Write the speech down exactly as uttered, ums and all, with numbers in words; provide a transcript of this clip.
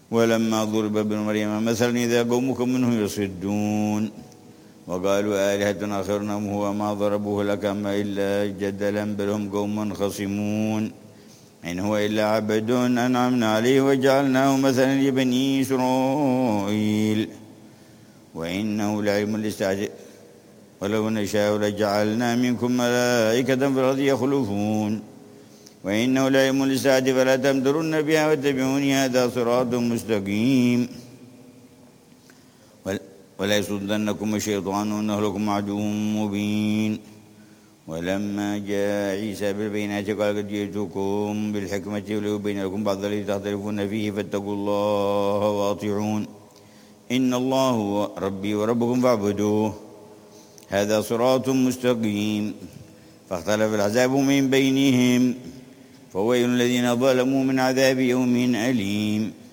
ولما ضرب ابن مريم مثلا إذا قومك منه يصدون وقالوا آلهة آخرنا وهو ما ضربوه لك أما إلا جدلا بل هم قوم خصمون إن هو إلا عبد أنعمنا عليه وجعلناه مثلا لبني إسرائيل وإنه لعلم للساعة ولو نشاء لجعلنا منكم ملائكة في الأرض يخلفون وإنه لعلم للساعة فلا تمترن بها واتبعوني هذا صراط مستقيم ولا يصدنكم الشيطان إنه لكم عدو مبين ولما جاء عيسى بالبينات قال قد جئتكم بالحكمة ولأبين لكم بعض الذي تختلفون فيه فاتقوا الله وأطيعون إن الله هو ربي وربكم فاعبدوه هذا صراط مستقيم فاختلف الأحزاب من بينهم فويل الذين ظلموا من عذاب يوم أليم